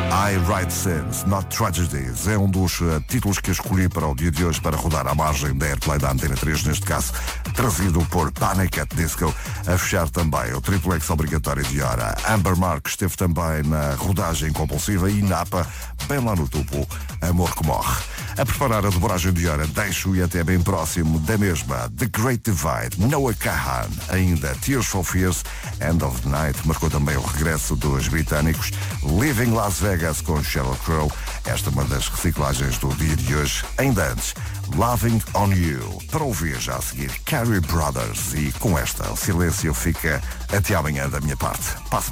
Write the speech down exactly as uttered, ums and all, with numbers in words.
I Write Sins, Not Tragedies. É um dos uh, títulos que escolhi para o dia de hoje para rodar à margem da Airplay da Antena três, neste caso trazido por Panic! At Disco. A fechar também o Triple X obrigatório de hora. Amber Mark esteve também na rodagem compulsiva e Napa, bem lá no topo, Amor que Morre. A preparar a dobragem de hora, deixo e até bem próximo da mesma The Great Divide, Noah Kahan, ainda Tears for Fears, End of the Night, marcou também o regresso dos britânicos, Living Las Vegas com Sheryl Crow, esta é uma das reciclagens do dia de hoje, ainda antes, Loving on You, para ouvir já a seguir Carey Brothers, e com esta o silêncio fica até amanhã da minha parte. Passe